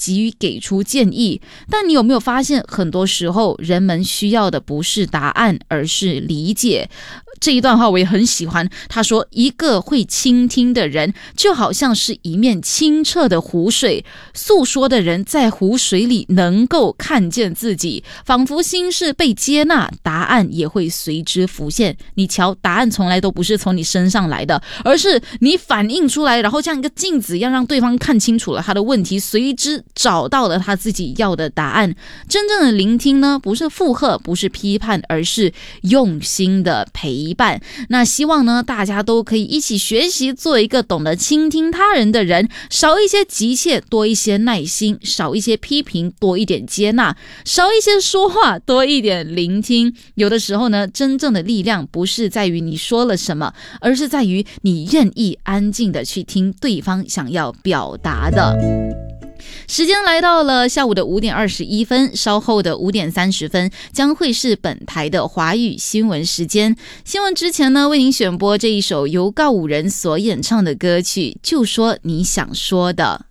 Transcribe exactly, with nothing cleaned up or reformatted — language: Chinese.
急于给出建议。但你有没有发现，很多时候人们需要的不是答案，而是理解。这一段话我也很喜欢，他说，一个会倾听的人就好像是一面清澈的湖水，诉说的人在湖水里能够看见自己，仿佛心事被接纳，答案也会随之浮现。你瞧，答案从来都不是从你身上来的，而是你反映出来，然后像一个镜子一样让对方看清楚了他的问题，随之找到了他自己要的答案。真正的聆听呢，不是附和，不是批判，而是用心的陪伴。那希望呢，大家都可以一起学习做一个懂得倾听他人的人，少一些急切，多一些耐心，少一些批评，多一点接纳，少一些说话，多一点聆听。有的时候呢，真正的力量不是在于你说了什么，而是在于你愿意安静的去听对方想要表达的。时间来到了下午的五点二十一分，稍后的五点三十分将会是本台的华语新闻时间。新闻之前呢，为您选播这一首由告五人所演唱的歌曲《就说你想说的》。